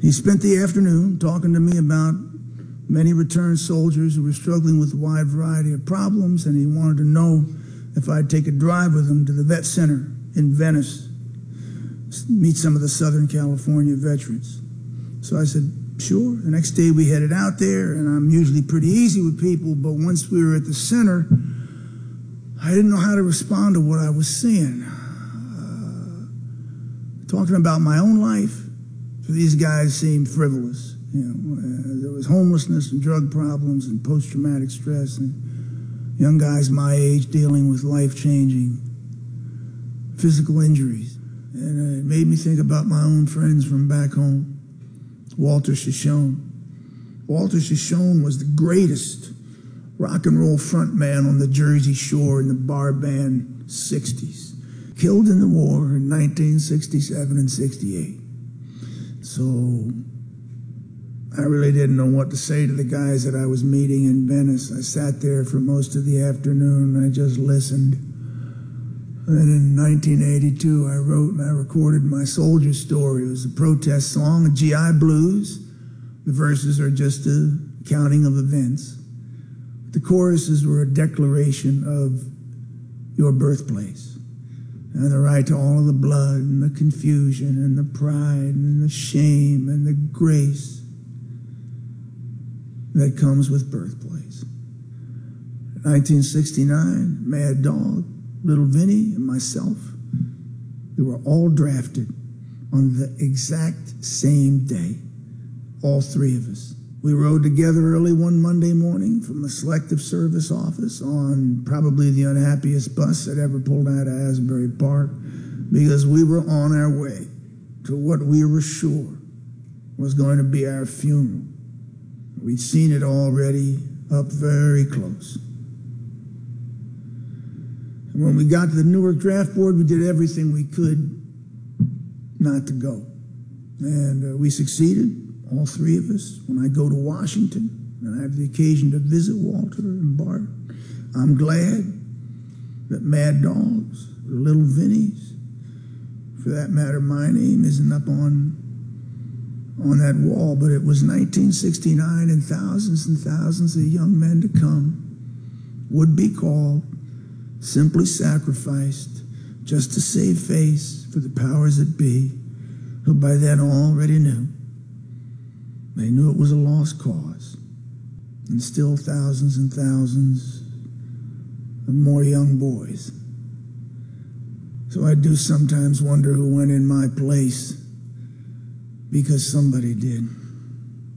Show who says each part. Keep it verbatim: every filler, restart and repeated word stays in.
Speaker 1: He spent the afternoon talking to me about many returned soldiers who were struggling with a wide variety of problems, and he wanted to know if I'd take a drive with him to the Vet Center in Venice, meet some of the Southern California veterans. So I said, sure. The next day we headed out there, and I'm usually pretty easy with people, but once we were at the center, I didn't know how to respond to what I was seeing. Uh, talking about my own life, for these guys seemed frivolous. You know, uh, there was homelessness and drug problems and post-traumatic stress, and young guys my age dealing with life-changing physical injuries. And uh, it made me think about my own friends from back home. Walter Shoshone. Walter Shoshone was the greatest rock and roll frontman on the Jersey Shore in the bar band sixties. Killed in the war in nineteen sixty-seven and sixty-eight. So I really didn't know what to say to the guys that I was meeting in Venice. I sat there for most of the afternoon and I just listened. And in nineteen eighty-two, I wrote and I recorded my soldier story. It was a protest song, a G I blues. The verses are just a counting of events. The choruses were a declaration of your birthplace and the right to all of the blood and the confusion and the pride and the shame and the grace that comes with birthplace. nineteen sixty-nine, Mad Dog, Little Vinny, and myself, we were all drafted on the exact same day, all three of us. We rode together early one Monday morning from the Selective Service office on probably the unhappiest bus that ever pulled out of Asbury Park, because we were on our way to what we were sure was going to be our funeral. We'd seen it already up very close. And when we got to the Newark Draft Board, we did everything we could not to go. And uh, we succeeded, all three of us. When I go to Washington and I have the occasion to visit Walter and Bart, I'm glad that Mad Dogs, or Little Vinnies, for that matter, my name isn't up on on that wall, but it was nineteen sixty-nine, and thousands and thousands of young men to come would be called, simply sacrificed, just to save face for the powers that be, who by then already knew. They knew it was a lost cause, and still thousands and thousands of more young boys. So I do sometimes wonder who went in my place, because somebody did.